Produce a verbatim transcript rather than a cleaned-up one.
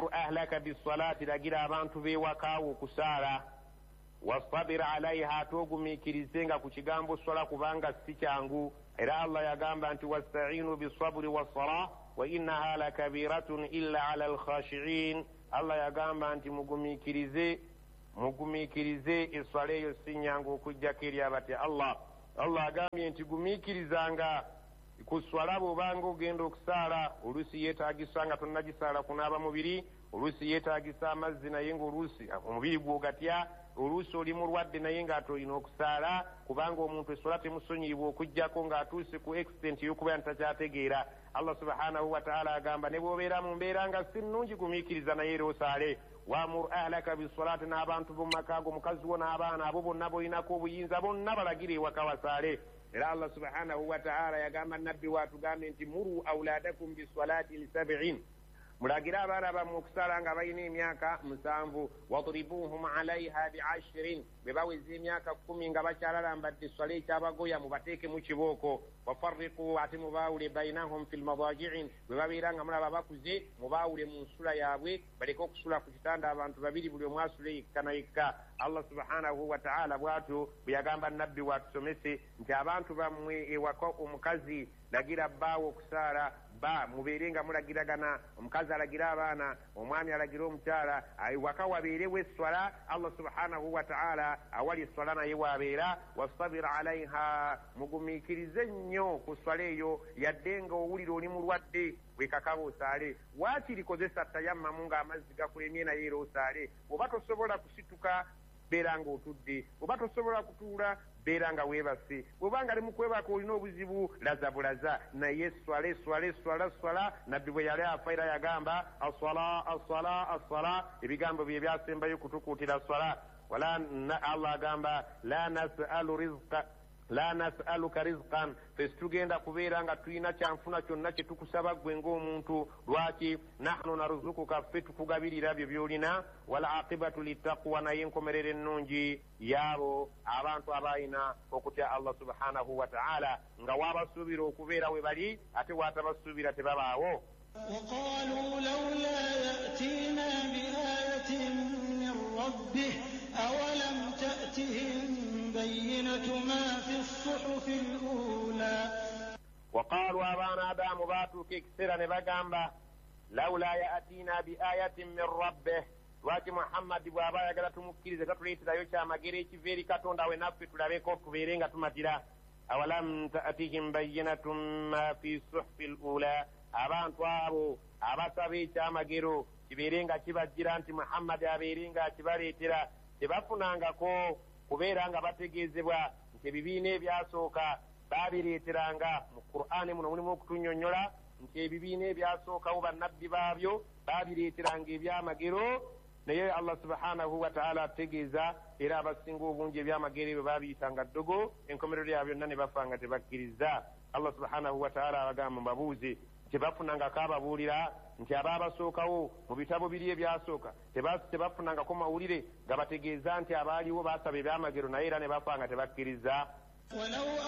wamur ahlaka bisalati lagira abantu bewakaawo okusaala wastabir alaiha togumikirizenga ku kigambo swala kubanga si kyangu era Allah yagamba nti wastainu bisabri wassala wa innaha lakabiratun illa ala alkhashiin Allah yagamba nti mugumikirize mugumikirize eswala eyo si nyangu okujjako eri abatya Allah Allah agambye nti gumikirizanga ku swala bw'obanga ogenda okusaala oluusi yeetagisa nga tonnagisaala kunaaba mubiri oluusi yeetagisa amazzi naye ngaoluusi omubiri gwogatya oluusi oli mulwadde naye ng'atolina okusaala kubanga omuntu eswala temusonyiibwa okujjako ng'atuuse ku extent y'okubeera ntakyategeera Allah subhanahu wa ta'ala agamba ne bw'obeera mu mbeera nga si nnungi gumiikiriza naye era osaale wamur ahlaka bisalaati n'abantu b'omumakaago mukazi wo n'abaana abo bonna bolinako obuyinza bonna balagire ewaka wasaale era Allah subhanahu wa ta'ala yagamba nabbi waatugambye nti muru auladakum bisalaati lisab'in mulagira abaana bammwe okusaala nga balina emyaka musanvu wadribuhum alaiha biashirin bwe baweza emyaka kumi nga bakyalalambadde swala ekyabagoya mubateeke mu kibooko wafarriqu ate mubaawule bainahum fi lmadaji'in bwe babeera nga mulaba bakuze mubaawule mu nsula yaabwe baleke okusula ku kitanda abantu babiri buli omu asula yekka na yekka Allah subhanahu wa ta'ala bw'atyo bwe yagamba nabbi waatusomese nti abantu bammwe ewaka omukazi lagira bbaawo okusaala ba mubeere nga mulagiragana omukazi alagira abaana omwami alagira omukyala waka wabeerewo esswala Allah subhanahu wa ta'ala awali esswala naye wabeera wastabir alaiha mugumiikirize nnyo ku swala eyo yadde nga owulira oli mulwadde wekakaba osaale waakiri kozesa tayammamu ng'amazzi gakulemye naye era osaale oba tosobola kusituka beera nga otudde oba tosobola kutuula beera nga weebase bw'oba nga limukwebaka olina obuzibu laza bulaza naye swala eswala eswala swala nabbi bwe yali afa era yagamba aswala aswala aswala ebigambo bye byasembayo kutukuutira swala wala Allah agamba la nasalu rizqa la nasaluka rizqan ffe tugenda kubeera nga tulina kyanfuna kyonna kye tukusaba ggwe ng'omuntu lwaki nahnu narzukuka ffe tukugabirira byo byolina wal aqibatu littaqwa naye enkomerero ennungi yaabo abantu abalina okutya Allah subhanahu wa ta'ala nga waabasuubira okubeera we bali ate waatabasuubira tebabaawo وقالوا لولا يأتينا بآية من ربه أولم تأتهم بينة ما في الصحف الأولى وقالوا أبانا دام باتوا كيكسرا نبقى لولا يأتينا بآية من ربه lwaki Muhammad bw'aba ayagala tumukkirize tatuleeterayo kyamagero ekiveeri katonda we naffe tulabeko tubeere nga tumatira awalam ta'tihim bayyinatun ma fi suhfi al-ula abantu abo abasaba ekyamagero kibeere nga kibajjira nti Muhammad abeere nga akibaleetera tebafunangako kubeera nga bategeezebwa nti ebibiina ebyasooka baabireeteranga mu Qur'ani muno mulimu okutunnyonnyola nti ebibiina ebyasookawo bannabbi baabyo baabireeteranga ebyamagero naye Allah subhanahu wa ta'ala ategeeza era abasinga obungi ebyamagero ebyo baabiyitanga ddogo enkomerero yabyo byonna ne bafa nga tebakkiriza Allah subhanahu wa ta'ala abagamba mbabuuze tebafunangako ababuulira nti abaabasookawo mu bitabo biri ebyasooka tebafunangako mawulire nga bategeeza nti abaaliwo baasaba ebyamagero naye era ne bafa nga tebakkiriza